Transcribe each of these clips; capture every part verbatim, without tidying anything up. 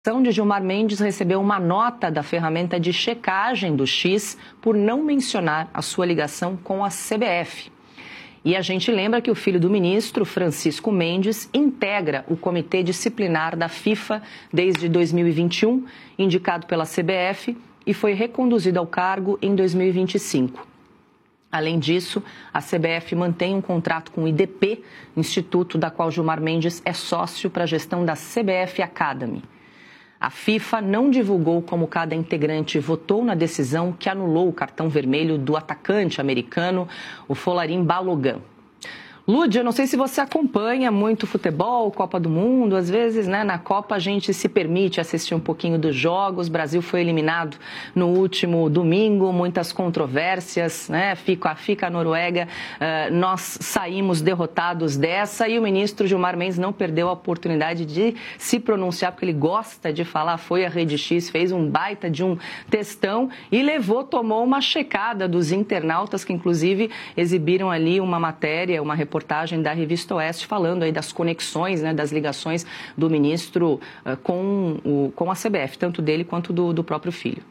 A de Gilmar Mendes recebeu uma nota da ferramenta de checagem do X por não mencionar a sua ligação com a C B F. E a gente lembra que o filho do ministro, Francisco Mendes, integra o Comitê Disciplinar da FIFA desde dois mil e vinte e um, indicado pela C B F, e foi reconduzido ao cargo em dois mil e vinte e cinco. Além disso, a C B F mantém um contrato com o I D P, instituto da qual Gilmar Mendes é sócio para a gestão da C B F Academy. A FIFA não divulgou como cada integrante votou na decisão que anulou o cartão vermelho do atacante americano, o Folarin Balogun. Lúdia, eu não sei se você acompanha muito futebol, Copa do Mundo. Às vezes, né, na Copa a gente se permite assistir um pouquinho dos jogos. O Brasil foi eliminado no último domingo, muitas controvérsias, né? Fica, fica a Noruega, uh, nós saímos derrotados dessa e o ministro Gilmar Mendes não perdeu a oportunidade de se pronunciar, porque ele gosta de falar, foi à Rede X, fez um baita de um textão e levou, tomou uma checada dos internautas que inclusive exibiram ali uma matéria, uma reportagem reportagem da Revista Oeste falando aí das conexões, né, das ligações do ministro uh, com, o, com a C B F, tanto dele quanto do, do próprio filho.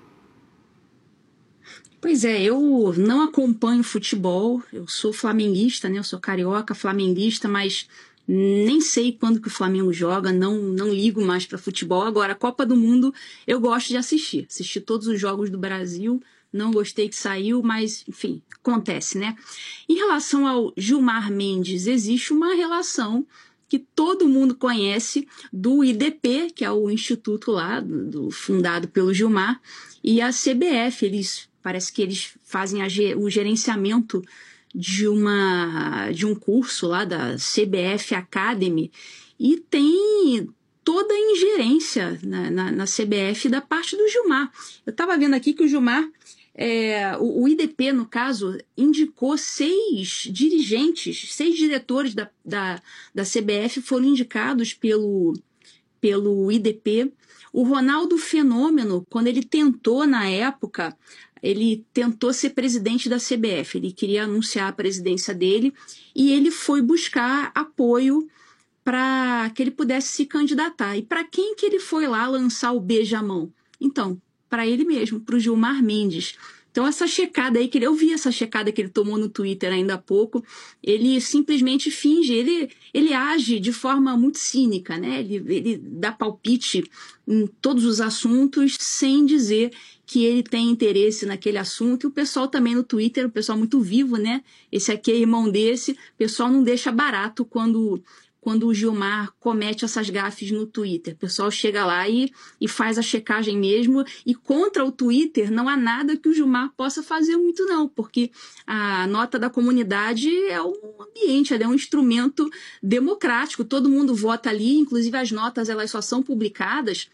Pois é, eu não acompanho futebol, eu sou flamenguista, né, eu sou carioca, flamenguista, mas nem sei quando que o Flamengo joga, não, não ligo mais para futebol. Agora, a Copa do Mundo eu gosto de assistir, assisti todos os jogos do Brasil. Não gostei que saiu, mas, enfim, acontece, né? Em relação ao Gilmar Mendes, existe uma relação que todo mundo conhece do I D P, que é o instituto lá, do, do, fundado pelo Gilmar, e a C B F. Eles, parece que eles fazem a, o gerenciamento de, uma, de um curso lá da C B F Academy e tem toda a ingerência na, na, na C B F da parte do Gilmar. Eu estava vendo aqui que o Gilmar... É, o, o I D P, no caso, indicou seis dirigentes, seis diretores da, da, da C B F foram indicados pelo, pelo I D P. O Ronaldo Fenômeno, quando ele tentou, na época, ele tentou ser presidente da C B F, ele queria anunciar a presidência dele e ele foi buscar apoio para que ele pudesse se candidatar. E para quem que ele foi lá lançar o beijamão? Então, para ele mesmo, para o Gilmar Mendes. Então, essa checada aí, que ele, eu vi essa checada que ele tomou no Twitter ainda há pouco, ele simplesmente finge, ele, ele age de forma muito cínica, né? Ele, ele dá palpite em todos os assuntos sem dizer que ele tem interesse naquele assunto. E o pessoal também no Twitter, o pessoal muito vivo, né? Esse aqui é irmão desse, o pessoal não deixa barato quando... quando o Gilmar comete essas gafes no Twitter. O pessoal chega lá e, e faz a checagem mesmo, e contra o Twitter não há nada que o Gilmar possa fazer muito não, porque a nota da comunidade é um ambiente, é um instrumento democrático, todo mundo vota ali, inclusive as notas elas só são publicadas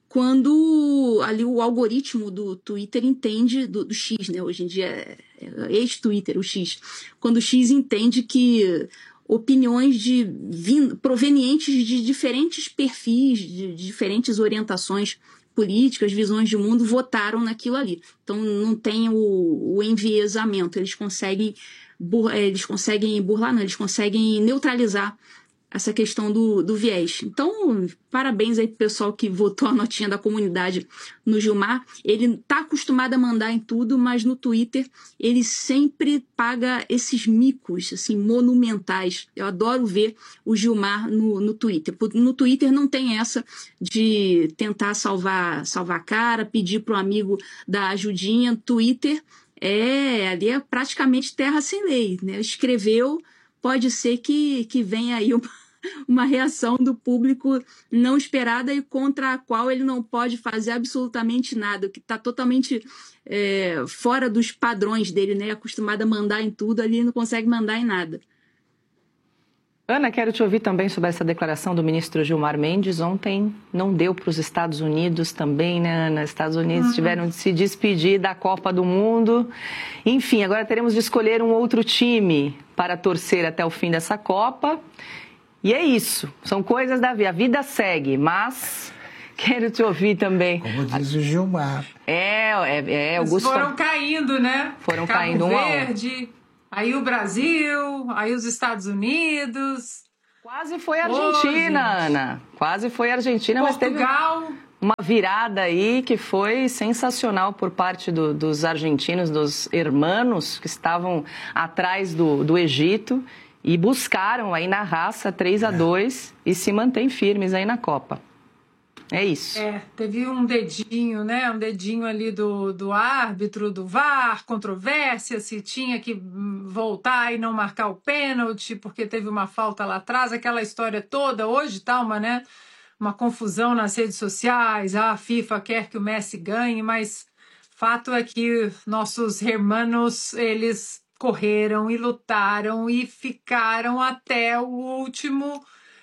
quando ali o algoritmo do Twitter entende, do, do X, né? Hoje em dia é, é ex-Twitter, o X, quando o X entende que opiniões de, provenientes de diferentes perfis, de diferentes orientações políticas, visões de mundo, votaram naquilo ali. Então, não tem o, o enviesamento, eles conseguem, eles conseguem burlar, não, eles conseguem neutralizar essa questão do, do viés. Então, parabéns aí pro pessoal que votou a notinha da comunidade no Gilmar. Ele tá acostumado a mandar em tudo, mas no Twitter ele sempre paga esses micos, assim, monumentais. Eu adoro ver o Gilmar no, no Twitter. No Twitter não tem essa de tentar salvar, salvar a cara, pedir pro amigo dar ajudinha. Twitter é, ali é praticamente terra sem lei, né? Escreveu, pode ser que, que venha aí uma, uma reação do público não esperada e contra a qual ele não pode fazer absolutamente nada, que está totalmente é, fora dos padrões dele, né? Acostumado a mandar em tudo, ali não consegue mandar em nada. Ana, quero te ouvir também sobre essa declaração do ministro Gilmar Mendes. Ontem não deu para os Estados Unidos também, né, Ana? Os Estados Unidos uhum. tiveram de se despedir da Copa do Mundo. Enfim, agora teremos de escolher um outro time para torcer até o fim dessa Copa. E é isso, são coisas da vida. A vida segue, mas quero te ouvir também. Como diz o Gilmar. É, é, é Eles Augusto... foram caindo, né? Foram Cabo caindo um Verde, a um. Aí o Brasil, aí os Estados Unidos. Quase foi a Argentina, Ô, Ana. Quase foi a Argentina, Portugal. mas teve... Uma virada aí que foi sensacional por parte do, dos argentinos, dos hermanos que estavam atrás do, do Egito e buscaram aí na raça três a dois é. e se mantêm firmes aí na Copa. É isso. É, teve um dedinho, né? Um dedinho ali do, do árbitro, do V A R, controvérsia, se tinha que voltar e não marcar o pênalti, porque teve uma falta lá atrás, aquela história toda. Hoje tá uma, né, uma confusão nas redes sociais, ah, a FIFA quer que o Messi ganhe, mas fato é que nossos hermanos, eles correram e lutaram e ficaram até o último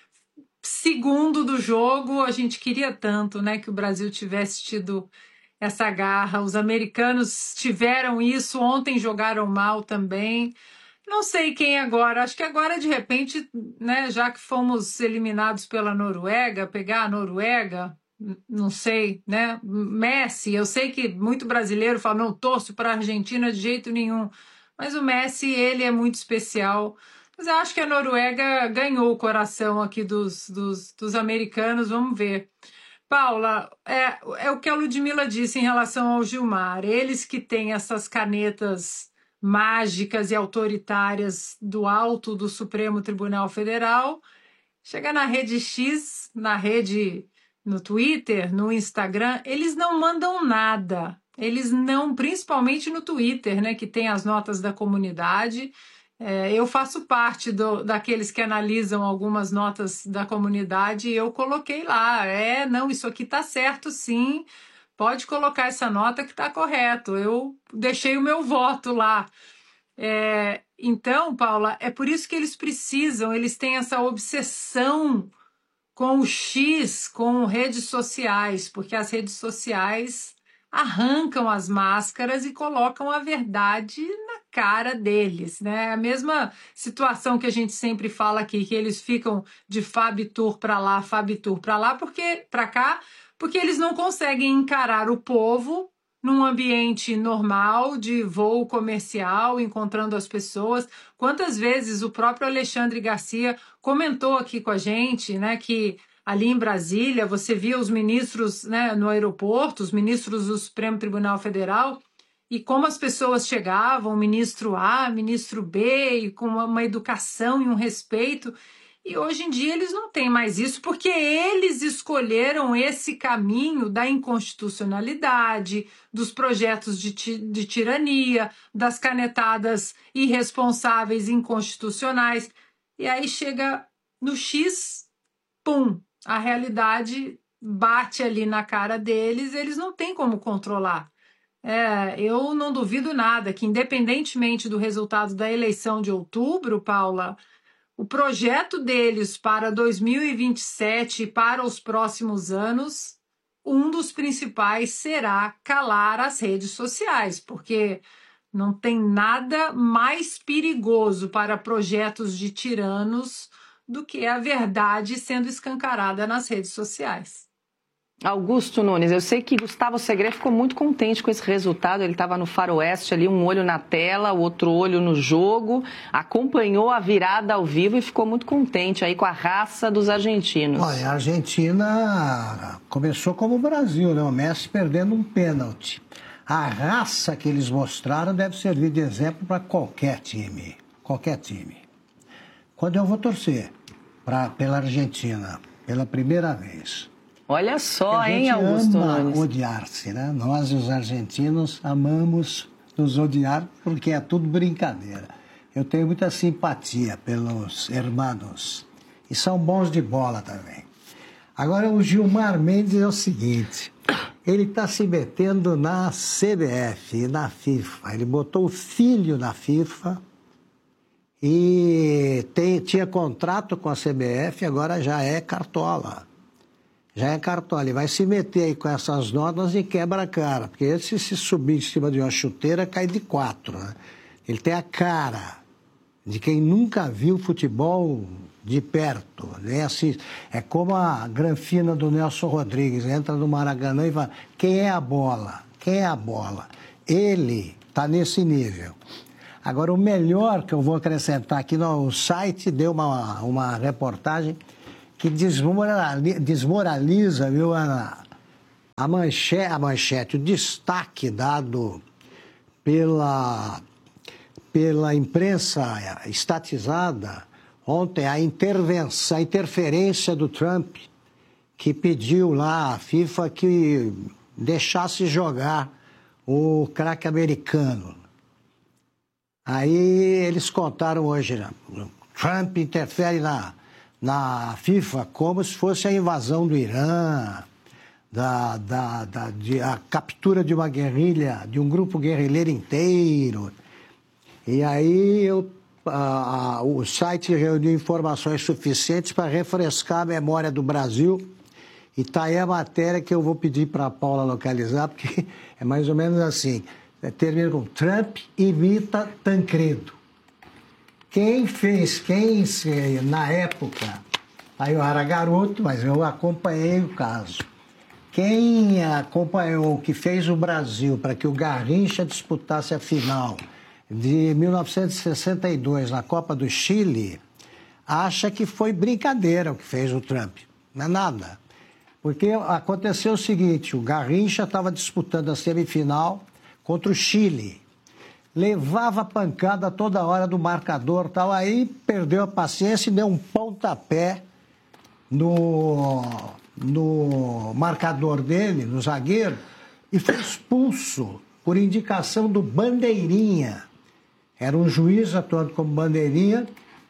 segundo do jogo. A gente queria tanto, né, que o Brasil tivesse tido essa garra. Os americanos tiveram isso, ontem jogaram mal também. Não sei quem agora, acho que agora de repente, né, já que fomos eliminados pela Noruega, pegar a Noruega, não sei, né, Messi, eu sei que muito brasileiro fala, não torço para a Argentina de jeito nenhum, mas o Messi, ele é muito especial. Mas eu acho que a Noruega ganhou o coração aqui dos, dos, dos americanos, vamos ver. Paula, é, é o que a Ludmila disse em relação ao Gilmar. Eles que têm essas canetas mágicas e autoritárias do alto do Supremo Tribunal Federal, chega na rede X, na rede, no Twitter, no Instagram, eles não mandam nada. Eles não, principalmente no Twitter, né, que tem as notas da comunidade. É, eu faço parte do, daqueles que analisam algumas notas da comunidade e eu coloquei lá, é, não, isso aqui está certo sim, pode colocar essa nota que está correto, eu deixei o meu voto lá. É, então, Paula, é por isso que eles precisam, eles têm essa obsessão com o X, com redes sociais, porque as redes sociais arrancam as máscaras e colocam a verdade na cara deles, né? A mesma situação que a gente sempre fala aqui, que eles ficam de Fabitur para lá, Fabitur para lá, porque para cá, porque eles não conseguem encarar o povo num ambiente normal de voo comercial, encontrando as pessoas. Quantas vezes o próprio Alexandre Garcia comentou aqui com a gente, né, que ali em Brasília, você via os ministros, né, no aeroporto, os ministros do Supremo Tribunal Federal, e como as pessoas chegavam, ministro A, ministro B, e com uma, uma educação e um respeito. E hoje em dia eles não têm mais isso, porque eles escolheram esse caminho da inconstitucionalidade, dos projetos de, de tirania, das canetadas irresponsáveis, inconstitucionais. E aí chega no X, pum! A realidade bate ali na cara deles, eles não têm como controlar. É, eu não duvido nada que, independentemente do resultado da eleição de outubro, Paula, o projeto deles para dois mil e vinte e sete e para os próximos anos, um dos principais será calar as redes sociais, porque não tem nada mais perigoso para projetos de tiranos do que a verdade sendo escancarada nas redes sociais. Augusto Nunes, eu sei que Gustavo Segré ficou muito contente com esse resultado, ele estava no faroeste ali, um olho na tela, o outro olho no jogo, acompanhou a virada ao vivo e ficou muito contente aí com a raça dos argentinos. Olha, a Argentina começou como o Brasil, né? O Messi perdendo um pênalti. A raça que eles mostraram deve servir de exemplo para qualquer time, qualquer time. Quando eu vou torcer pra, pela Argentina, pela primeira vez. Olha só, hein, Augusto Nunes? A gente ama odiar-se, né? Nós, os argentinos, amamos nos odiar porque é tudo brincadeira. Eu tenho muita simpatia pelos hermanos. E são bons de bola também. Agora, o Gilmar Mendes é o seguinte. Ele está se metendo na C B F e na FIFA. Ele botou o filho na FIFA e tem, tinha contrato com a C B F, agora já é cartola. Já é cartola. Ele vai se meter aí com essas notas e quebra a cara. Porque esse, se subir em cima de uma chuteira, cai de quatro. Né? Ele tem a cara de quem nunca viu futebol de perto. Né? Assim, é como a granfina do Nelson Rodrigues. Entra no Maracanã e fala, quem é a bola? Quem é a bola? Ele está nesse nível. Agora, o melhor que eu vou acrescentar aqui, no site deu uma, uma reportagem que desmoraliza, desmoraliza, viu, Ana? A manchete, a manchete, o destaque dado pela, pela imprensa estatizada ontem, a intervenção, a interferência do Trump, que pediu lá à FIFA que deixasse jogar o craque americano. Aí eles contaram hoje, né? Trump interfere na, na FIFA como se fosse a invasão do Irã, da, da, da, de, a captura de uma guerrilha, de um grupo guerrilheiro inteiro. E aí eu, a, a, o site reuniu informações suficientes para refrescar a memória do Brasil. E está aí a matéria que eu vou pedir para a Paula localizar, porque é mais ou menos assim. Termina com Trump imita Tancredo. Quem fez, quem na época, aí eu era garoto, mas eu acompanhei o caso. Quem acompanhou, que fez o Brasil para que o Garrincha disputasse a final de mil novecentos e sessenta e dois na Copa do Chile, acha que foi brincadeira o que fez o Trump. Não é nada. Porque aconteceu o seguinte, o Garrincha estava disputando a semifinal contra o Chile. Levava pancada toda hora do marcador, tal, aí perdeu a paciência e deu um pontapé no, no marcador dele, no zagueiro, e foi expulso por indicação do Bandeirinha. Era um juiz atuando como Bandeirinha.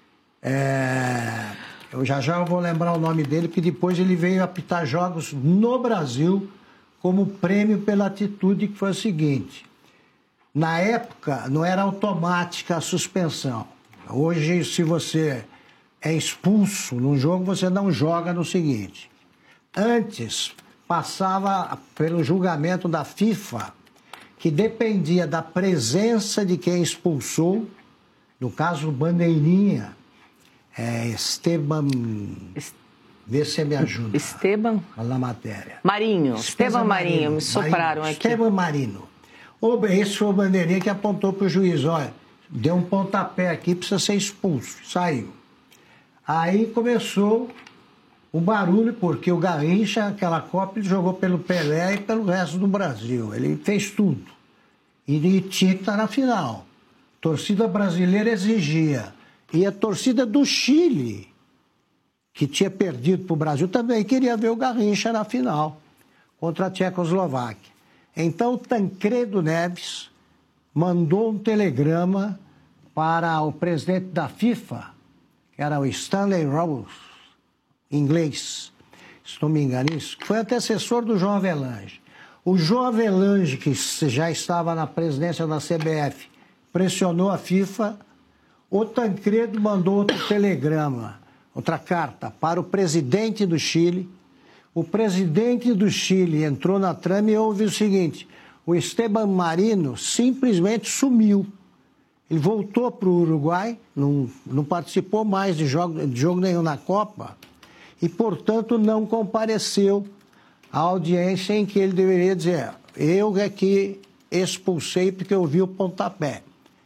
É, eu já já vou lembrar o nome dele, porque depois ele veio apitar jogos no Brasil como prêmio pela atitude, que foi o seguinte: na época não era automática a suspensão. Hoje, se você é expulso num jogo, você não joga no seguinte. Antes, passava pelo julgamento da FIFA, que dependia da presença de quem expulsou, no caso, Bandeirinha, é, Esteban... Vê se você me ajuda. Esteban? Na matéria. Marinho. Esteban Marinho, Marinho, me sopraram Marinho, aqui. Esteban Marino. Esse foi o Bandeirinha que apontou para o juiz, olha, deu um pontapé aqui, precisa ser expulso. Saiu. Aí começou o barulho, porque o Garrincha, aquela Copa, ele jogou pelo Pelé e pelo resto do Brasil. Ele fez tudo. E tinha que estar na final. A torcida brasileira exigia. E a torcida do Chile, que tinha perdido para o Brasil, também queria ver o Garrincha na final, contra a Tchecoslováquia. Então, Tancredo Neves mandou um telegrama para o presidente da FIFA, que era o Stanley Rose, inglês, se não me engano, isso, que foi antecessor do João Avelange. O João Avelange, que já estava na presidência da C B F, pressionou a FIFA. O Tancredo mandou outro telegrama, outra carta, para o presidente do Chile. O presidente do Chile entrou na trama e houve o seguinte: o Esteban Marino simplesmente sumiu. Ele voltou para o Uruguai, não, não participou mais de jogo, de jogo nenhum na Copa e, portanto, não compareceu à audiência em que ele deveria dizer: eu é que expulsei porque eu vi o pontapé.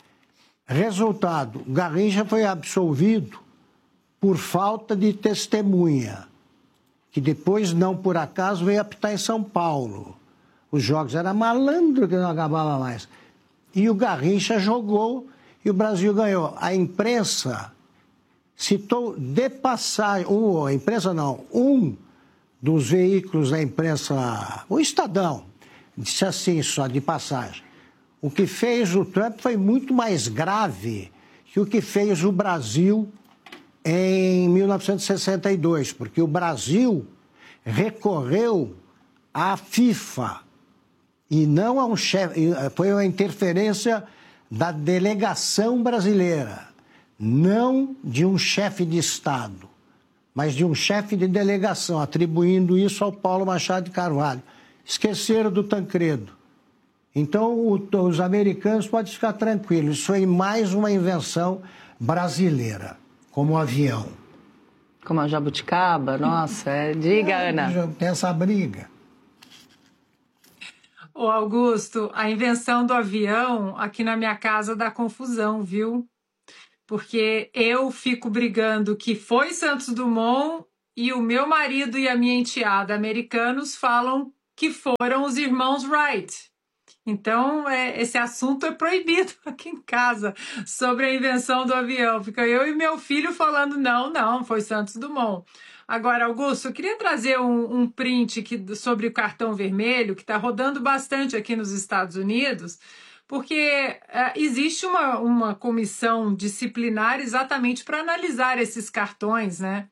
Resultado, Garrincha foi absolvido por falta de testemunha, que depois, não por acaso, veio apitar em São Paulo. Os jogos eram malandro que não acabava mais. E o Garrincha jogou e o Brasil ganhou. A imprensa citou de passagem, um, a imprensa não, um dos veículos da imprensa, o Estadão, disse assim só de passagem: o que fez o Trump foi muito mais grave que o que fez o Brasil em mil novecentos e sessenta e dois, porque o Brasil recorreu à FIFA e não a um chefe, foi uma interferência da delegação brasileira, não de um chefe de Estado, mas de um chefe de delegação, atribuindo isso ao Paulo Machado de Carvalho. Esqueceram do Tancredo. Então, o, os americanos podem ficar tranquilos, isso foi mais uma invenção brasileira, como o avião. Como a jabuticaba? Nossa, é... diga, é, Ana. Tem essa briga. Ô, Augusto, a invenção do avião aqui na minha casa dá confusão, viu? Porque eu fico brigando que foi Santos Dumont e o meu marido e a minha enteada americanos falam que foram os irmãos Wright. Então, é, esse assunto é proibido aqui em casa, sobre a invenção do avião. Fica eu e meu filho falando, não, não, foi Santos Dumont. Agora, Augusto, eu queria trazer um, um print que, sobre o cartão vermelho, que está rodando bastante aqui nos Estados Unidos, porque é, existe uma, uma comissão disciplinar exatamente para analisar esses cartões, né?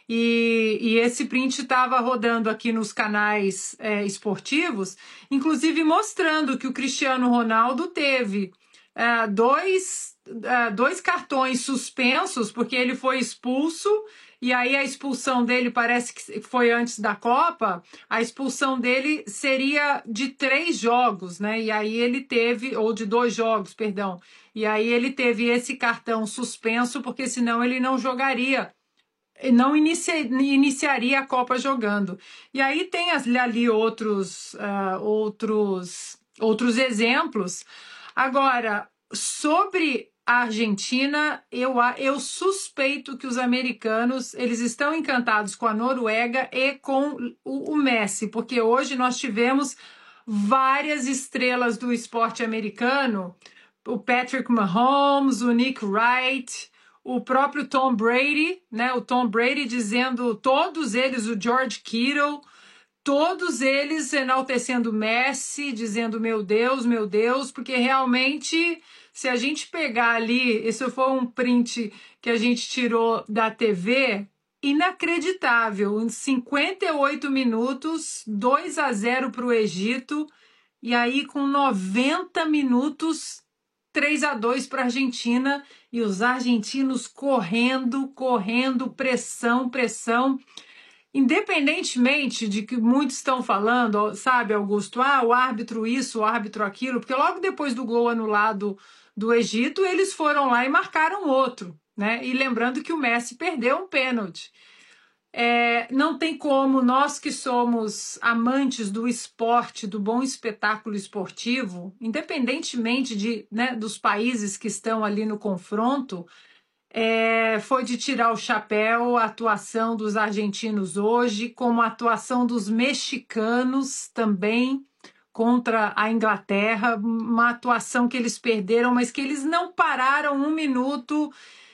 E, e esse print estava rodando aqui nos canais é, esportivos, inclusive mostrando que o Cristiano Ronaldo teve é, dois, é, dois cartões suspensos, porque ele foi expulso, e aí a expulsão dele parece que foi antes da Copa, a expulsão dele seria de três jogos, né? E aí ele teve, ou de dois jogos, perdão, e aí ele teve esse cartão suspenso, porque senão ele não jogaria, não inicia, iniciaria a Copa jogando. E aí tem ali outros, uh, outros, outros exemplos. Agora, sobre a Argentina, eu, eu suspeito que os americanos eles estão encantados com a Noruega e com o, o Messi, porque hoje nós tivemos várias estrelas do esporte americano, o Patrick Mahomes, o Nick Wright, o próprio Tom Brady, né? O Tom Brady dizendo, todos eles, o George Kittle, todos eles enaltecendo Messi, dizendo meu Deus, meu Deus, porque realmente, se a gente pegar ali, esse foi um print que a gente tirou da T V, inacreditável, em cinquenta e oito minutos, dois a zero para o Egito, e aí com noventa minutos, três a dois para a Argentina, e os argentinos correndo, correndo, pressão, pressão. Independentemente de que muitos estão falando, sabe, Augusto, ah, o árbitro isso, o árbitro aquilo, porque logo depois do gol anulado do Egito, eles foram lá e marcaram outro, né? E lembrando que o Messi perdeu um pênalti. É, não tem como, nós que somos amantes do esporte, do bom espetáculo esportivo, independentemente de, né, dos países que estão ali no confronto, é, foi de tirar o chapéu a atuação dos argentinos hoje, como a atuação dos mexicanos também contra a Inglaterra, uma atuação que eles perderam, mas que eles não pararam um minuto.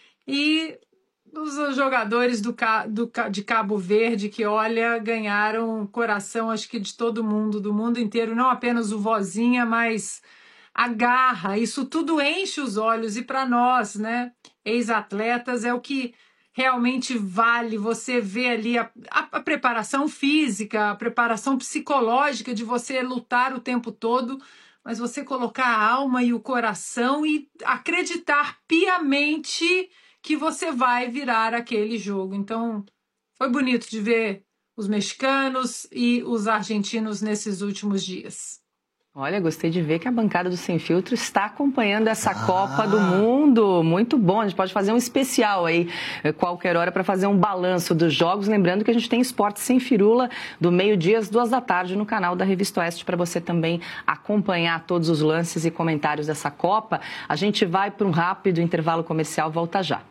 E os jogadores do, do, de Cabo Verde, que, olha, ganharam o coração, acho que de todo mundo, do mundo inteiro, não apenas o Vozinha, mas a garra, isso tudo enche os olhos, e para nós, né, ex-atletas, é o que realmente vale. Você vê ali a, a, a preparação física, a preparação psicológica de você lutar o tempo todo, mas você colocar a alma e o coração e acreditar piamente que você vai virar aquele jogo. Então, foi bonito de ver os mexicanos e os argentinos nesses últimos dias. Olha, gostei de ver que a bancada do Sem Filtro está acompanhando essa ah. Copa do Mundo. Muito bom, a gente pode fazer um especial aí, qualquer hora, para fazer um balanço dos jogos. Lembrando que a gente tem Esporte Sem Firula, do meio-dia às duas da tarde, no canal da Revista Oeste, para você também acompanhar todos os lances e comentários dessa Copa. A gente vai para um rápido intervalo comercial, volta já.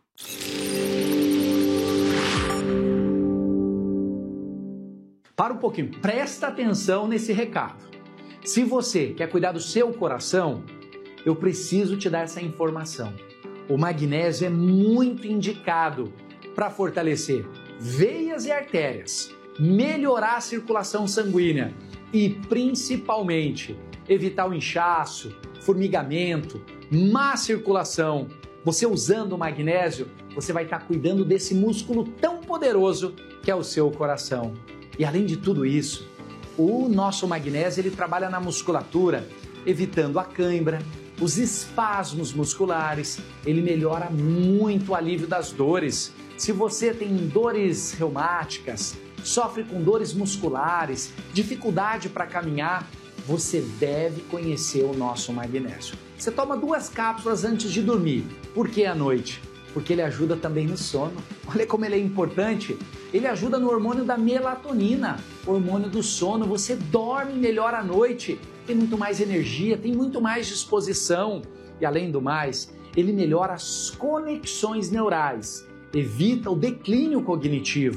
Para um pouquinho, presta atenção nesse recado. Se você quer cuidar do seu coração, eu preciso te dar essa informação. O magnésio é muito indicado para fortalecer veias e artérias, melhorar a circulação sanguínea e, principalmente, evitar o inchaço, formigamento, má circulação. Você usando o magnésio, você vai estar cuidando desse músculo tão poderoso que é o seu coração. E além de tudo isso, o nosso magnésio ele trabalha na musculatura, evitando a cãibra, os espasmos musculares, ele melhora muito o alívio das dores. Se você tem dores reumáticas, sofre com dores musculares, dificuldade para caminhar, você deve conhecer o nosso magnésio. Você toma duas cápsulas antes de dormir. Por que à noite? Porque ele ajuda também no sono. Olha como ele é importante. Ele ajuda no hormônio da melatonina, hormônio do sono. Você dorme melhor à noite, tem muito mais energia, tem muito mais disposição. E além do mais, ele melhora as conexões neurais, evita o declínio cognitivo.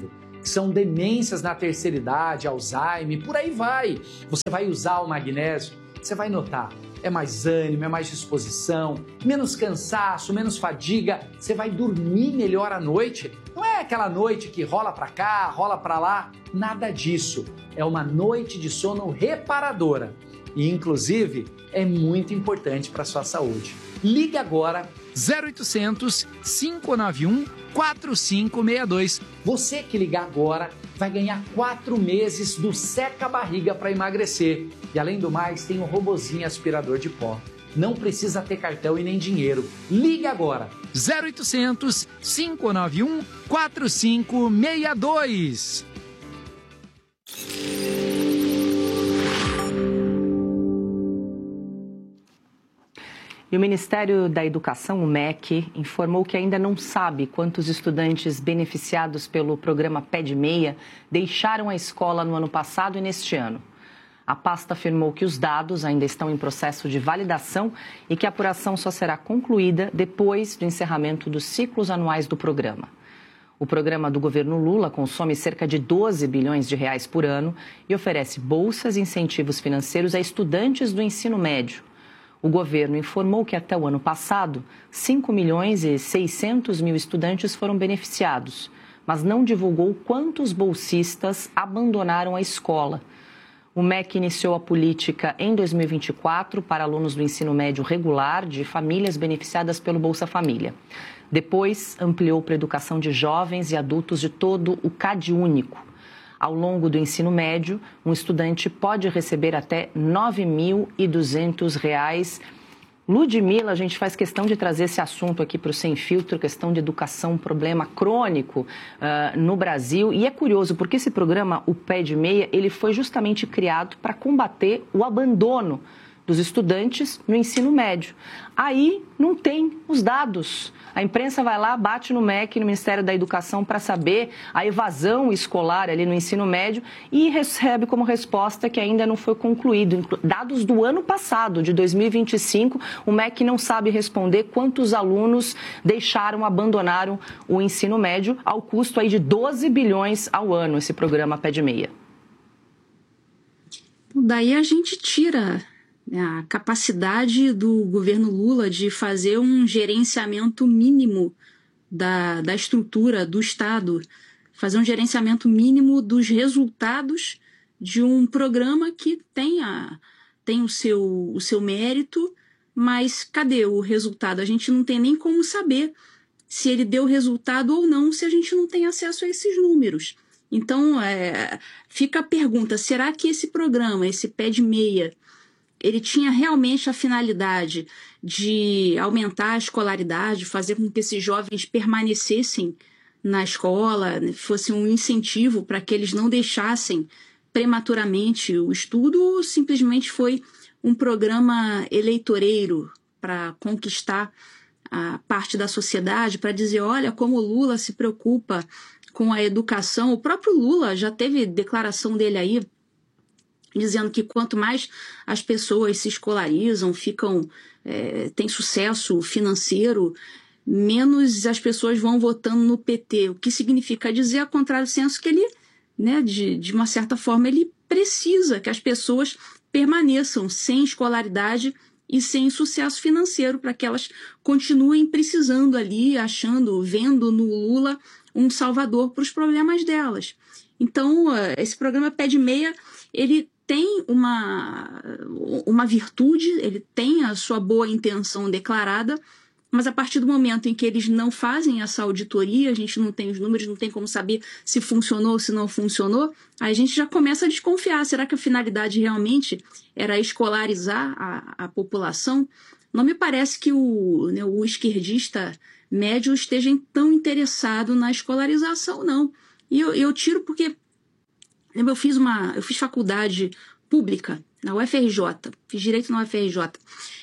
que são demências na terceira idade, Alzheimer, por aí vai. Você vai usar o magnésio, você vai notar, é mais ânimo, é mais disposição, menos cansaço, menos fadiga, você vai dormir melhor à noite. Não é aquela noite que rola para cá, rola para lá, nada disso. É uma noite de sono reparadora e, inclusive, é muito importante para a sua saúde. Ligue agora zero oitocentos, cinco nove um, quatro cinco seis dois. Você que ligar agora vai ganhar quatro meses do Seca Barriga para emagrecer. E além do mais, tem um robozinho aspirador de pó. Não precisa ter cartão e nem dinheiro. Ligue agora. zero oitocentos, cinco nove um, quatro cinco seis dois. E o Ministério da Educação, o M E C, informou que ainda não sabe quantos estudantes beneficiados pelo programa Pé de Meia deixaram a escola no ano passado e neste ano. A pasta afirmou que os dados ainda estão em processo de validação e que a apuração só será concluída depois do encerramento dos ciclos anuais do programa. O programa do governo Lula consome cerca de doze bilhões de reais por ano e oferece bolsas e incentivos financeiros a estudantes do ensino médio. O governo informou que até o ano passado, cinco milhões e seiscentos mil estudantes foram beneficiados, mas não divulgou quantos bolsistas abandonaram a escola. O M E C iniciou a política em dois mil e vinte e quatro para alunos do ensino médio regular de famílias beneficiadas pelo Bolsa Família. Depois, ampliou para a educação de jovens e adultos de todo o CadÚnico. Ao longo do ensino médio, um estudante pode receber até nove mil e duzentos reais. Ludmila, a gente faz questão de trazer esse assunto aqui para o Sem Filtro, questão de educação, um problema crônico uh, no Brasil. E é curioso, porque esse programa, o Pé de Meia, ele foi justamente criado para combater o abandono dos estudantes no ensino médio. Aí não tem os dados. A imprensa vai lá, bate no M E C, no Ministério da Educação, para saber a evasão escolar ali no ensino médio e recebe como resposta que ainda não foi concluído. Dados do ano passado, de dois mil e vinte e cinco, o M E C não sabe responder quantos alunos deixaram, abandonaram o ensino médio, ao custo aí de doze bilhões ao ano, esse programa Pé de Meia. Daí a gente tira a capacidade do governo Lula de fazer um gerenciamento mínimo da, da estrutura do Estado, fazer um gerenciamento mínimo dos resultados de um programa que tem, a, tem o, seu, o seu mérito, mas cadê o resultado? A gente não tem nem como saber se ele deu resultado ou não, se a gente não tem acesso a esses números. Então, é, fica a pergunta, será que esse programa, esse Pé de Meia, ele tinha realmente a finalidade de aumentar a escolaridade, fazer com que esses jovens permanecessem na escola, fosse um incentivo para que eles não deixassem prematuramente o estudo, ou simplesmente foi um programa eleitoreiro para conquistar a parte da sociedade, para dizer, olha como o Lula se preocupa com a educação. O próprio Lula já teve declaração dele aí, dizendo que quanto mais as pessoas se escolarizam, ficam, é, têm sucesso financeiro, menos as pessoas vão votando no P T. O que significa dizer, a contrário do senso, que ele, né, de, de uma certa forma, ele precisa que as pessoas permaneçam sem escolaridade e sem sucesso financeiro, para que elas continuem precisando ali, achando, vendo no Lula um salvador para os problemas delas. Então, esse programa Pé de Meia, ele tem uma, uma virtude, ele tem a sua boa intenção declarada, mas a partir do momento em que eles não fazem essa auditoria, a gente não tem os números, não tem como saber se funcionou ou se não funcionou, aí a gente já começa a desconfiar. Será que a finalidade realmente era escolarizar a, a população? Não me parece que o, né, o esquerdista médio esteja tão interessado na escolarização, não. E eu, eu tiro porque eu fiz, uma, eu fiz faculdade pública na U F R J, fiz direito na U F R J.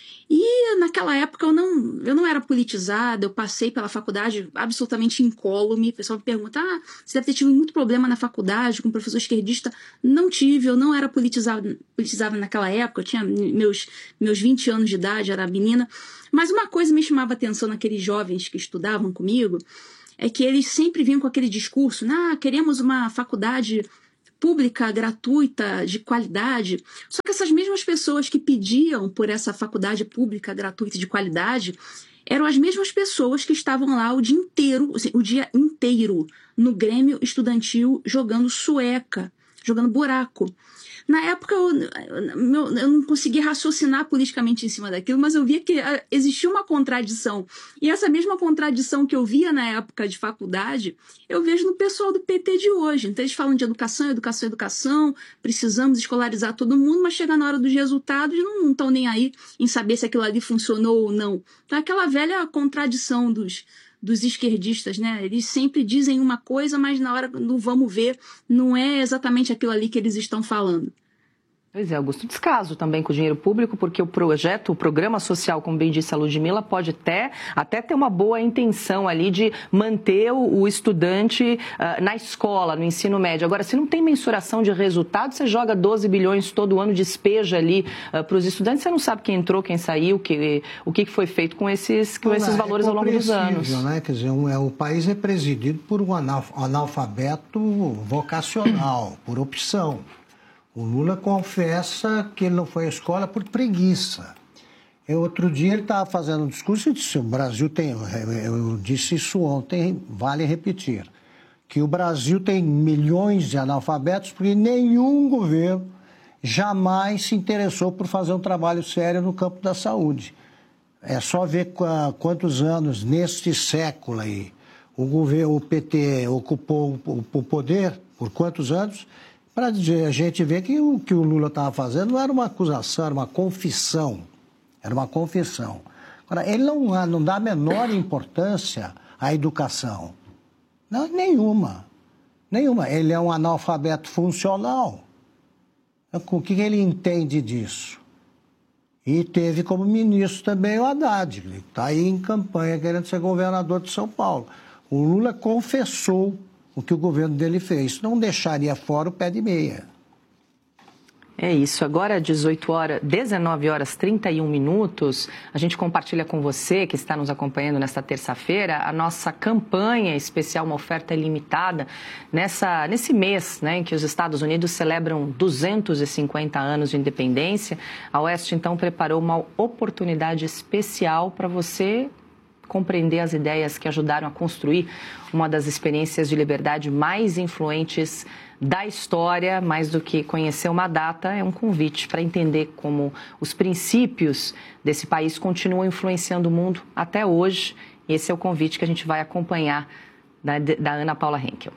E naquela época eu não, eu não era politizada, eu passei pela faculdade absolutamente incólume. O pessoal me pergunta, ah, você deve ter tido muito problema na faculdade com um professor esquerdista. Não tive, eu não era politizada, politizada naquela época, eu tinha meus, meus vinte anos de idade, era menina. Mas uma coisa me chamava a atenção naqueles jovens que estudavam comigo, é que eles sempre vinham com aquele discurso, ah, queremos uma faculdade pública, gratuita, de qualidade. Só que essas mesmas pessoas que pediam por essa faculdade pública, gratuita, de qualidade, eram as mesmas pessoas que estavam lá o dia inteiro, o dia inteiro, no Grêmio Estudantil, jogando sueca, jogando buraco. Na época, eu, eu, eu não conseguia raciocinar politicamente em cima daquilo, mas eu via que existia uma contradição. E essa mesma contradição que eu via na época de faculdade, eu vejo no pessoal do P T de hoje. Então, eles falam de educação, educação, educação, precisamos escolarizar todo mundo, mas chega na hora dos resultados e não estão nem aí em saber se aquilo ali funcionou ou não. Então, aquela velha contradição dos... dos esquerdistas, né? Eles sempre dizem uma coisa, mas na hora do vamos ver, não é exatamente aquilo ali que eles estão falando. Pois é, Augusto, descaso também com o dinheiro público, porque o projeto, o programa social, como bem disse a Ludmila, pode até, até ter uma boa intenção ali de manter o, o estudante uh, na escola, no ensino médio. Agora, se não tem mensuração de resultado, você joga doze bilhões todo ano, despeja ali uh, para os estudantes, você não sabe quem entrou, quem saiu, que, o que foi feito com esses, com esses valores é ao longo dos anos. Né? Quer dizer, um, é, o país é presidido por um analf- analfabeto vocacional, por opção. O Lula confessa que ele não foi à escola por preguiça. Eu, outro dia ele estava fazendo um discurso e disse, o Brasil tem, eu disse isso ontem, vale repetir, que o Brasil tem milhões de analfabetos porque nenhum governo jamais se interessou por fazer um trabalho sério no campo da saúde. É só ver quantos anos neste século aí o governo, o P T ocupou o poder, por quantos anos, para a gente ver que o que o Lula estava fazendo não era uma acusação, era uma confissão. Era uma confissão. Agora, ele não, não dá a menor importância à educação. Não, nenhuma. Nenhuma. Ele é um analfabeto funcional. O que ele entende disso? E teve como ministro também o Haddad, que está aí em campanha querendo ser governador de São Paulo. O Lula confessou o que o governo dele fez. Não deixaria fora o pé de meia. É isso. Agora, dezoito horas, dezenove horas e trinta e um minutos, a gente compartilha com você, que está nos acompanhando nesta terça-feira, a nossa campanha especial, uma oferta ilimitada, nessa, nesse mês, né, em que os Estados Unidos celebram duzentos e cinquenta anos de independência. A Oeste, então, preparou uma oportunidade especial para você compreender as ideias que ajudaram a construir uma das experiências de liberdade mais influentes da história. Mais do que conhecer uma data, é um convite para entender como os princípios desse país continuam influenciando o mundo até hoje. Esse é o convite que a gente vai acompanhar da, da Ana Paula Henkel.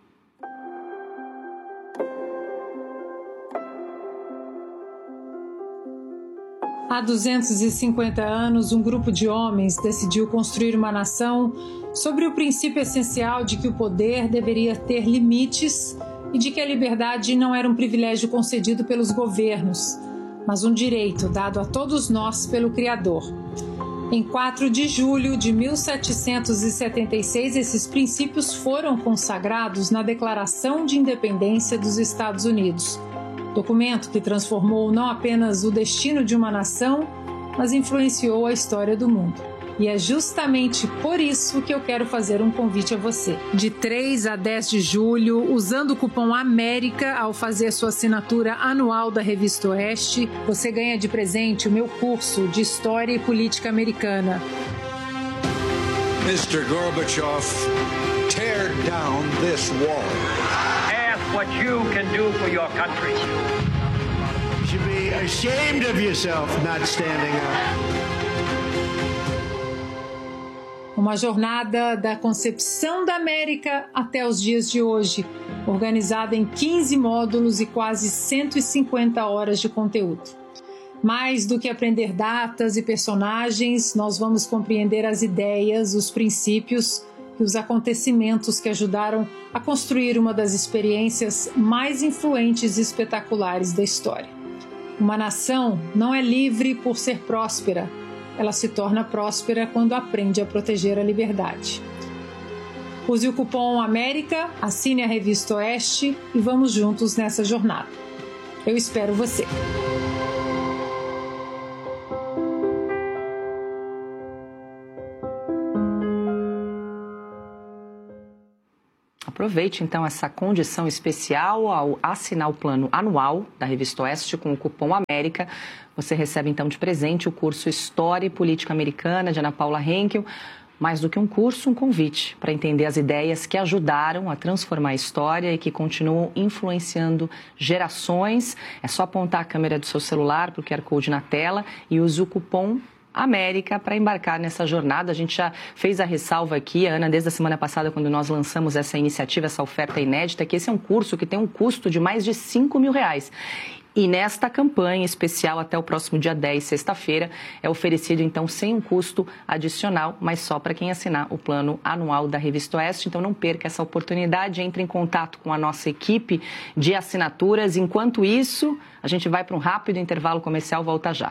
Há duzentos e cinquenta anos, um grupo de homens decidiu construir uma nação sobre o princípio essencial de que o poder deveria ter limites e de que a liberdade não era um privilégio concedido pelos governos, mas um direito dado a todos nós pelo Criador. Em quatro de julho de mil setecentos e setenta e seis, esses princípios foram consagrados na Declaração de Independência dos Estados Unidos. Documento que transformou não apenas o destino de uma nação, mas influenciou a história do mundo. E é justamente por isso que eu quero fazer um convite a você. De três a dez de julho, usando o cupom AMÉRICA ao fazer sua assinatura anual da Revista Oeste, você ganha de presente o meu curso de História e Política Americana. mister Gorbachev, tear down this wall. What you can do for your country. You should be ashamed of yourself not standing up. Uma jornada da concepção da América até os dias de hoje, organizada em quinze módulos e quase cento e cinquenta horas de conteúdo. Mais do que aprender datas e personagens, nós vamos compreender as ideias, os princípios e os acontecimentos que ajudaram a construir uma das experiências mais influentes e espetaculares da história. Uma nação não é livre por ser próspera, ela se torna próspera quando aprende a proteger a liberdade. Use o cupom AMÉRICA, assine a Revista Oeste e vamos juntos nessa jornada. Eu espero você! Aproveite, então, essa condição especial ao assinar o plano anual da Revista Oeste com o cupom América. Você recebe, então, de presente o curso História e Política Americana de Ana Paula Henkel. Mais do que um curso, um convite para entender as ideias que ajudaram a transformar a história e que continuam influenciando gerações. É só apontar a câmera do seu celular para o Q R Code na tela e use o cupom América para embarcar nessa jornada. A gente já fez a ressalva aqui, Ana, desde a semana passada, quando nós lançamos essa iniciativa, essa oferta inédita, que esse é um curso que tem um custo de mais de cinco mil reais. E nesta campanha especial, até o próximo dia dez, sexta-feira, é oferecido, então, sem um custo adicional, mas só para quem assinar o plano anual da Revista Oeste. Então, não perca essa oportunidade, entre em contato com a nossa equipe de assinaturas. Enquanto isso, a gente vai para um rápido intervalo comercial, volta já.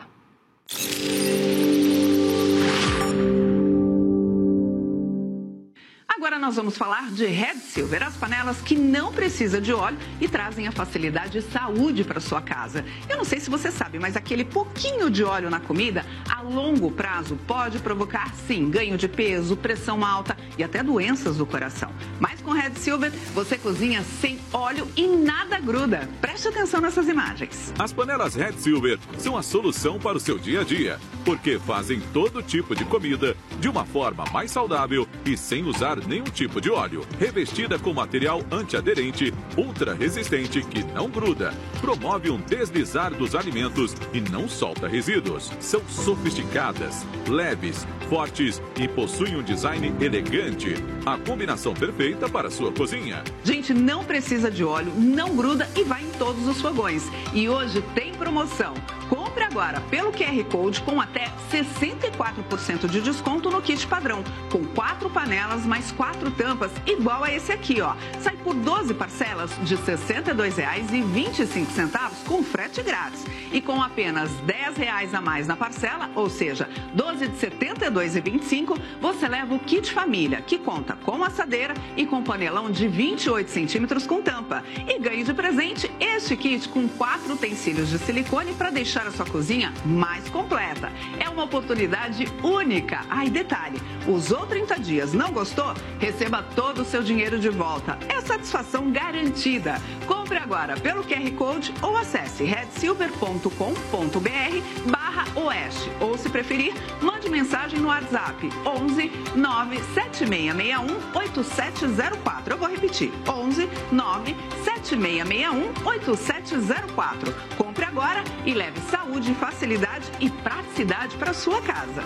Agora nós vamos falar de Red Silver, as panelas que não precisam de óleo e trazem a facilidade e saúde para sua casa. Eu não sei se você sabe, mas aquele pouquinho de óleo na comida, a longo prazo, pode provocar, sim, ganho de peso, pressão alta e até doenças do coração. Mas com Red Silver, você cozinha sem óleo e nada gruda. Preste atenção nessas imagens. As panelas Red Silver são a solução para o seu dia a dia, porque fazem todo tipo de comida de uma forma mais saudável e sem usar nenhum tipo de óleo. Revestida com material antiaderente, ultra resistente que não gruda, promove um deslizar dos alimentos e não solta resíduos. São sofisticadas, leves, fortes e possuem um design elegante. A combinação perfeita para a sua cozinha. Gente, não precisa de óleo, não gruda e vai em todos os fogões. E hoje tem promoção. Compre agora pelo Q R Code com até sessenta e quatro por cento de desconto no kit padrão, com quatro panelas mais quatro tampas, igual a esse aqui, ó. Sai por doze parcelas de sessenta e dois reais e vinte e cinco centavos com frete grátis. E com apenas dez reais a mais na parcela, ou seja, doze de setenta e dois reais e vinte e cinco centavos, você leva o kit família, que conta com assadeira e com panelão de vinte e oito centímetros com tampa. E ganhe de presente este kit com quatro utensílios de silicone para deixar a sua cozinha mais completa. É uma oportunidade única. Ah, e detalhe, usou trinta dias, não gostou? Receba todo o seu dinheiro de volta. É satisfação garantida. Compre agora pelo Q R Code ou acesse red silver ponto com ponto b r barra oeste. Ou, se preferir, mande mensagem no WhatsApp onze nove sete seis seis um oito sete zero quatro. Eu vou repetir, onze nove sete seis seis um oito sete zero quatro. Compre agora e leve saúde, facilidade e praticidade para sua casa.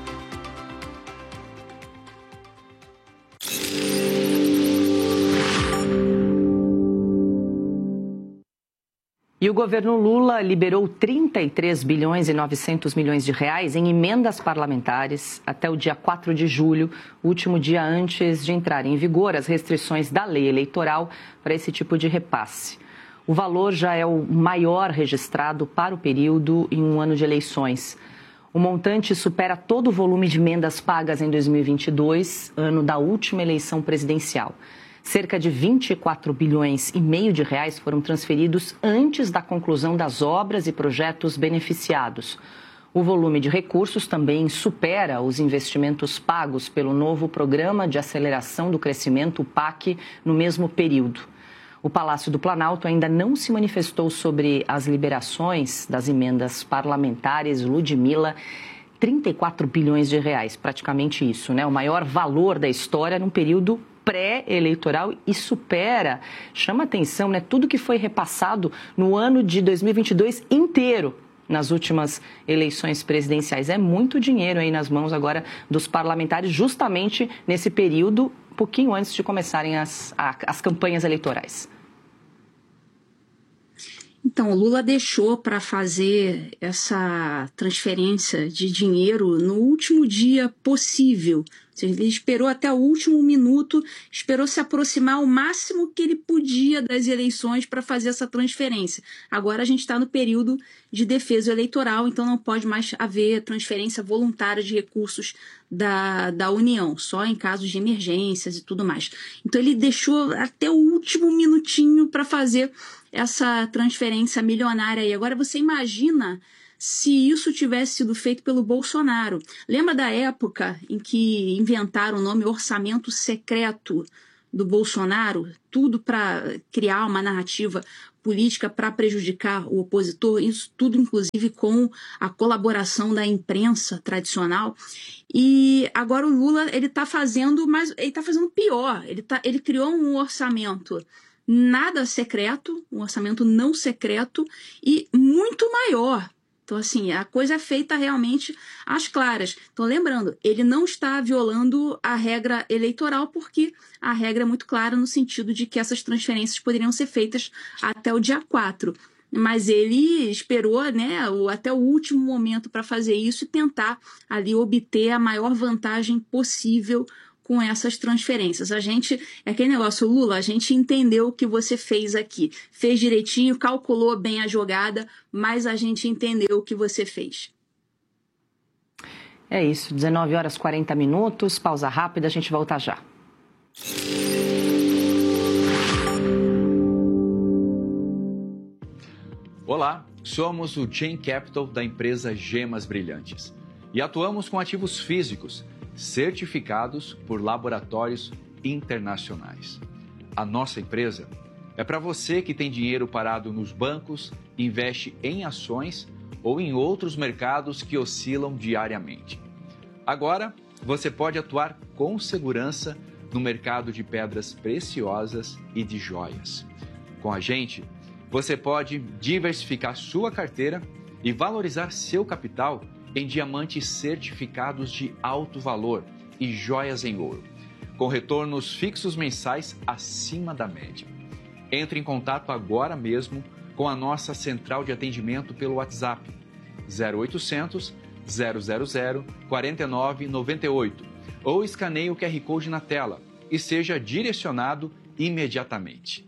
E o governo Lula liberou trinta e três bilhões e novecentos milhões de reais em emendas parlamentares até o dia quatro de julho, último dia antes de entrarem em vigor as restrições da lei eleitoral para esse tipo de repasse. O valor já é o maior registrado para o período em um ano de eleições. O montante supera todo o volume de emendas pagas em dois mil e vinte e dois, ano da última eleição presidencial. Cerca de vinte e quatro bilhões e meio de reais foram transferidos antes da conclusão das obras e projetos beneficiados. O volume de recursos também supera os investimentos pagos pelo novo Programa de Aceleração do Crescimento, o P A C, no mesmo período. O Palácio do Planalto ainda não se manifestou sobre as liberações das emendas parlamentares. Ludmila, trinta e quatro bilhões de reais, praticamente isso, né? O maior valor da história num período pré-eleitoral e supera, chama atenção, né? Tudo que foi repassado no ano de dois mil e vinte e dois inteiro nas últimas eleições presidenciais. É muito dinheiro aí nas mãos agora dos parlamentares, justamente nesse período, um pouquinho antes de começarem as, as campanhas eleitorais. Então, o Lula deixou para fazer essa transferência de dinheiro no último dia possível. Ele esperou até o último minuto, esperou se aproximar o máximo que ele podia das eleições para fazer essa transferência. Agora a gente está no período de defesa eleitoral, então não pode mais haver transferência voluntária de recursos da, da União, só em casos de emergências e tudo mais. Então ele deixou até o último minutinho para fazer essa transferência milionária aí. Agora você imagina se isso tivesse sido feito pelo Bolsonaro. Lembra da época em que inventaram o nome orçamento secreto do Bolsonaro, tudo para criar uma narrativa política para prejudicar o opositor, isso tudo inclusive com a colaboração da imprensa tradicional. E agora o Lula ele está fazendo, mas ele está fazendo pior. Ele, tá, ele criou um orçamento nada secreto, um orçamento não secreto e muito maior. Então, assim, a coisa é feita realmente às claras. Então, lembrando, ele não está violando a regra eleitoral, porque a regra é muito clara no sentido de que essas transferências poderiam ser feitas até o dia quatro. Mas ele esperou, né, até o último momento para fazer isso e tentar ali obter a maior vantagem possível com essas transferências. A gente, é aquele negócio, Lula, a gente entendeu o que você fez aqui. Fez direitinho, calculou bem a jogada, mas a gente entendeu o que você fez. É isso, dezenove horas e quarenta minutos, pausa rápida, a gente volta já. Olá, somos o Chain Capital da empresa Gemas Brilhantes e atuamos com ativos físicos certificados por laboratórios internacionais. A nossa empresa é para você que tem dinheiro parado nos bancos, investe em ações ou em outros mercados que oscilam diariamente. Agora, você pode atuar com segurança no mercado de pedras preciosas e de joias. Com a gente, você pode diversificar sua carteira e valorizar seu capital em diamantes certificados de alto valor e joias em ouro, com retornos fixos mensais acima da média. Entre em contato agora mesmo com a nossa central de atendimento pelo WhatsApp zero oitocentos, zero zero zero, quatro nove nove oito ou escaneie o Q R Code na tela e seja direcionado imediatamente.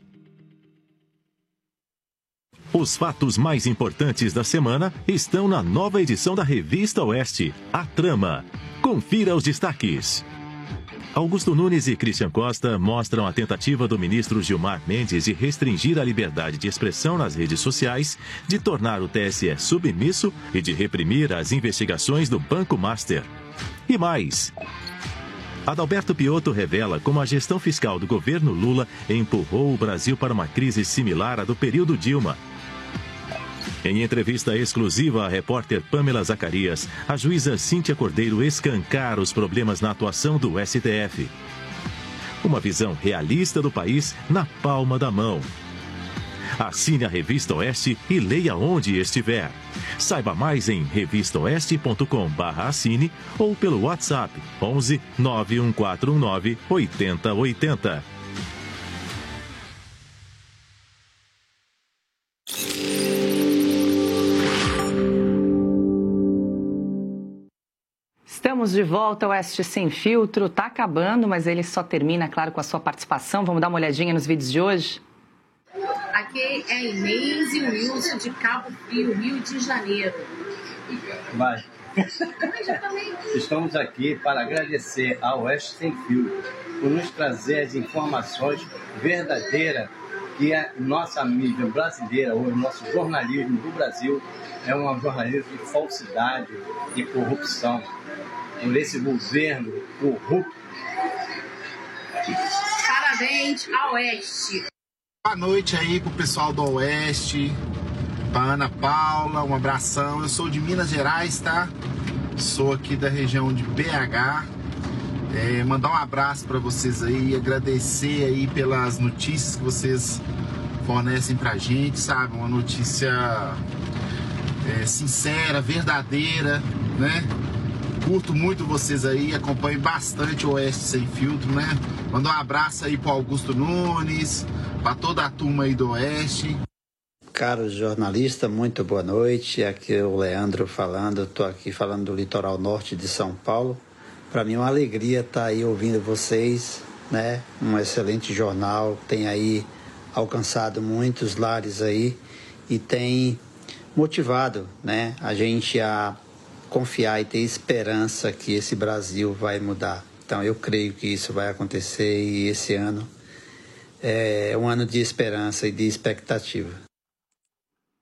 Os fatos mais importantes da semana estão na nova edição da Revista Oeste, A Trama. Confira os destaques. Augusto Nunes e Christian Costa mostram a tentativa do ministro Gilmar Mendes de restringir a liberdade de expressão nas redes sociais, de tornar o T S E submisso e de reprimir as investigações do Banco Master. E mais... Adalberto Piotto revela como a gestão fiscal do governo Lula empurrou o Brasil para uma crise similar à do período Dilma. Em entrevista exclusiva à repórter Pamela Zacarias, a juíza Cíntia Cordeiro escancara os problemas na atuação do S T F. Uma visão realista do país na palma da mão. Assine a Revista Oeste e leia onde estiver. Saiba mais em revista oeste ponto com barra assine ou pelo WhatsApp onze, nove um quatro um nove, oito zero oito zero. Estamos de volta, o Oeste Sem Filtro. Está acabando, mas ele só termina, claro, com a sua participação. Vamos dar uma olhadinha nos vídeos de hoje? Aqui é a Inês e o Wilson de Cabo Frio, Rio de Janeiro. Vai. Estamos aqui para agradecer ao Oeste Sem Filtro por nos trazer as informações verdadeiras que a nossa mídia brasileira, ou o nosso jornalismo do Brasil, é um jornalismo de falsidade e corrupção. Por esse governo corrupto. Parabéns ao Oeste. Boa noite aí pro pessoal do Oeste, pra Ana Paula, um abração. Eu sou de Minas Gerais, tá? Sou aqui da região de B H. É, mandar um abraço para vocês aí, agradecer aí pelas notícias que vocês fornecem pra gente, sabe? Uma notícia é, sincera, verdadeira, né? Curto muito vocês aí, acompanho bastante o Oeste Sem Filtro, né? Manda um abraço aí pro Augusto Nunes, para toda a turma aí do Oeste. Caro jornalista, muito boa noite. Aqui é o Leandro falando, estou aqui falando do litoral norte de São Paulo. Para mim é uma alegria estar aí ouvindo vocês, né? Um excelente jornal, tem aí alcançado muitos lares aí e tem motivado, né, a gente a confiar e ter esperança que esse Brasil vai mudar. Então eu creio que isso vai acontecer e esse ano é um ano de esperança e de expectativa.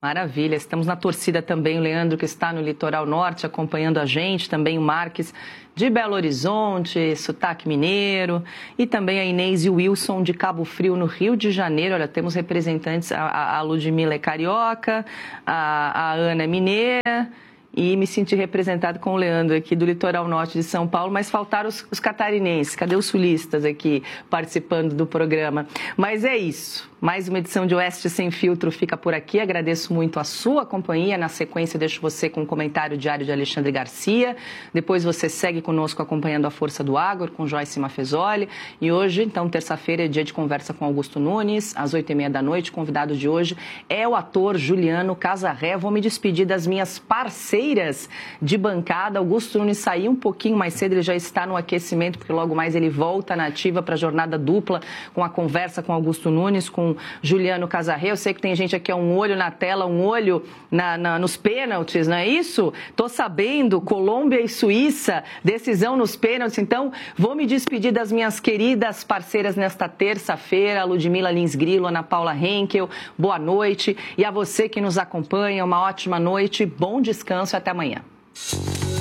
Maravilha, estamos na torcida também, o Leandro que está no Litoral Norte acompanhando a gente, também o Marques de Belo Horizonte, sotaque mineiro, e também a Inês e o Wilson de Cabo Frio, no Rio de Janeiro. Olha, temos representantes, a, a Ludmila é carioca, a, a Ana é mineira, e me senti representado com o Leandro aqui do Litoral Norte de São Paulo, mas faltaram os, os catarinenses, cadê os sulistas aqui participando do programa? Mas é isso. Mais uma edição de Oeste Sem Filtro fica por aqui. Agradeço muito a sua companhia. Na sequência, deixo você com um comentário diário de Alexandre Garcia. Depois você segue conosco acompanhando a Força do Agro com Joyce Mafezoli. E hoje, então, terça-feira, é dia de conversa com Augusto Nunes, às oito e meia da noite. O convidado de hoje é o ator Juliano Casarré. Vou me despedir das minhas parceiras de bancada. Augusto Nunes saiu um pouquinho mais cedo, ele já está no aquecimento, porque logo mais ele volta na ativa para a jornada dupla com a conversa com Augusto Nunes, com Juliano Casarré. Eu sei que tem gente aqui, um olho na tela, um olho na, na, nos pênaltis, não é isso? Tô sabendo, Colômbia e Suíça, decisão nos pênaltis. Então, vou me despedir das minhas queridas parceiras nesta terça-feira, Ludmila Lins Grilo, Ana Paula Henkel, boa noite. E a você que nos acompanha, uma ótima noite, bom descanso e até amanhã.